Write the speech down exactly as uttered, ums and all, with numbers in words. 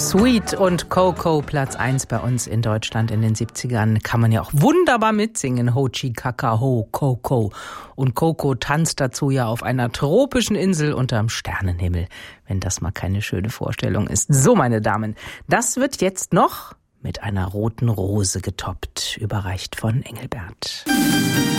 Sweet und Coco, Platz eins bei uns in Deutschland in den siebzigern. Kann man ja auch wunderbar mitsingen. Ho Chi Kaka Ho, Coco. Und Coco tanzt dazu ja auf einer tropischen Insel unterm Sternenhimmel. Wenn das mal keine schöne Vorstellung ist. So, meine Damen, das wird jetzt noch mit einer roten Rose getoppt, überreicht von Engelbert.